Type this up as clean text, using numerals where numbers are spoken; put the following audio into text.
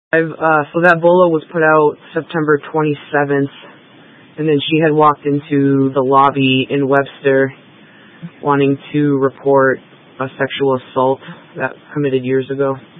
So that BOLA was put out September 27th, and then she had walked into the lobby in Webster wanting to report a sexual assault that committed years ago.